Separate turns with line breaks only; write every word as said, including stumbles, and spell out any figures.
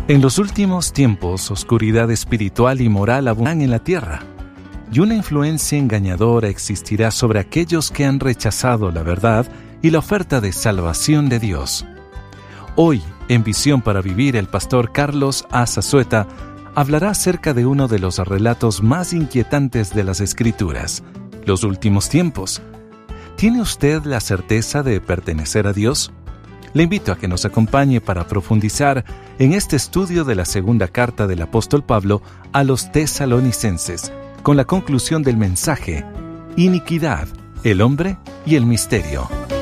En los últimos tiempos, oscuridad espiritual y moral abundan en la tierra, y una influencia engañadora existirá sobre aquellos que han rechazado la verdad y la oferta de salvación de Dios. Hoy, en Visión para Vivir, el pastor Carlos A. Zazueta hablará acerca de uno de los relatos más inquietantes de las Escrituras, los últimos tiempos. ¿Tiene usted la certeza de pertenecer a Dios? Le invito a que nos acompañe para profundizar en este estudio de la segunda carta del apóstol Pablo a los tesalonicenses, con la conclusión del mensaje: Iniquidad, el hombre y el misterio.